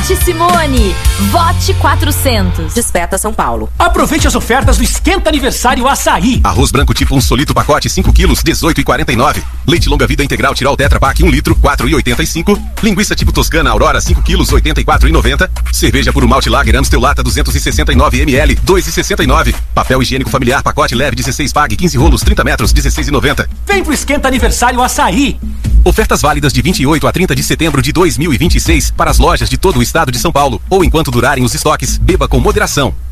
Vote Simone. Vote 400. Desperta São Paulo. Aproveite as ofertas do Esquenta Aniversário Açaí. Arroz branco tipo 1 solito pacote 5 quilos, 18,49. Leite longa vida integral Tirol Tetra Pak 1 litro, 4,85. Linguiça tipo Toscana Aurora 5 quilos, 84,90. Cerveja Puro Malte Lager Amstel Lata 269 ml, 2,69. Papel higiênico familiar pacote leve 16 Pag 15 rolos 30 metros, 16,90. Vem pro Esquenta Aniversário Açaí. Ofertas válidas de 28 a 30 de setembro de 2026 para as lojas de todo o estado de São Paulo ou enquanto durarem os estoques. Beba com moderação.